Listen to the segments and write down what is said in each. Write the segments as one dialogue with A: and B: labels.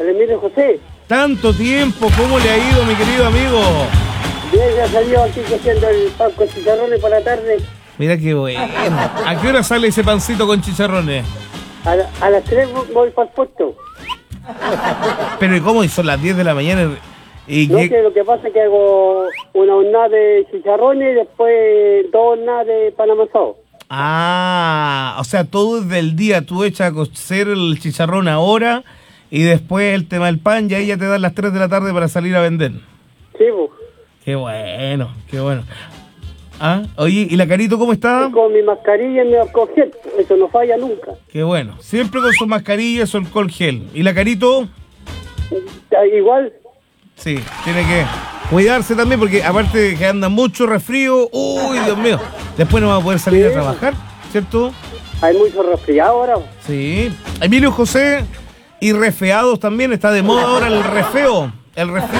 A: el Emilio José.
B: Tanto tiempo, ¿cómo le ha ido, mi querido amigo?
A: Bien, ya salió aquí cogiendo el pan con chicharrones para la tarde.
B: Mira qué bueno. ¿A qué hora sale ese pancito con chicharrones?
A: A las 3 voy para el puesto.
B: Pero ¿y cómo? ¿Y son las 10 de la mañana? ¿Y
A: No,
B: qué?
A: que lo que pasa es que hago una hornada de chicharrones y después 2 hornadas de pan amasado.
B: Ah, o sea, todo desde el día. Tú echas a cocer el chicharrón ahora y después el tema del pan y ahí ya te dan las 3 de la tarde para salir a vender.
A: Sí, pues.
B: Qué bueno, qué bueno. Ah, oye, ¿y la Carito cómo está?
A: Con mi mascarilla y mi alcohol gel, eso no falla nunca.
B: Qué bueno. Siempre con su mascarilla y su alcohol gel. ¿Y la Carito?
A: Igual,
B: Sí, tiene que cuidarse también porque aparte de que anda mucho resfrío, uy, Dios mío, después no va a poder salir a trabajar, ¿cierto?
A: hay mucho resfriado ahora.
B: Sí. Emilio José y resfeados también, está de moda ahora el refeo. El refeo.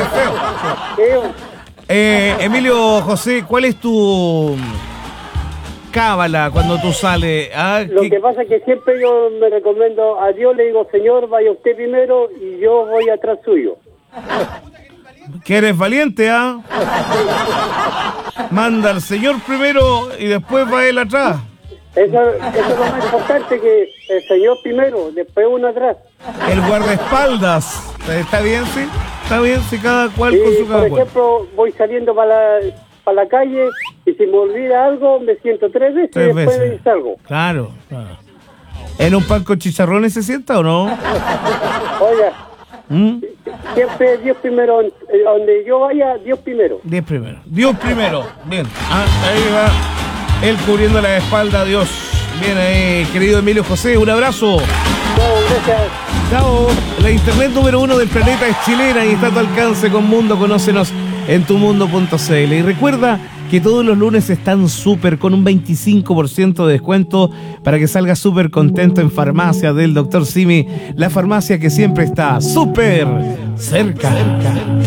B: Emilio José, ¿cuál es tu cábala cuando tú sales?
A: Lo que pasa es que siempre yo me recomiendo a Dios, le digo, Señor, vaya usted primero y yo voy atrás suyo.
B: Que eres valiente, ¿ah? Manda al Señor primero y después va él atrás.
A: Eso es lo más importante, que el Señor primero, después uno atrás.
B: El guardaespaldas. ¿Está bien, sí? Está bien, sí, cada cual con su cada
A: por
B: cual.
A: ejemplo, voy saliendo para la calle y si me olvida algo, me siento 3 veces y después me salgo.
B: Claro. ¿En un pan con chicharrones se sienta o no?
A: Oiga, siempre Dios primero, donde yo vaya, Dios primero.
B: Dios primero. Bien. Ahí va él cubriendo la espalda a Dios. Bien ahí, querido Emilio José, un abrazo.
A: No, gracias.
B: Chao. La internet número 1 del planeta es chilena y está a tu alcance con Mundo. Conócenos en tumundo.cl. Y recuerda que todos los lunes están súper con un 25% de descuento para que salgas súper contento en Farmacia del Dr. Simi, la farmacia que siempre está súper cerca.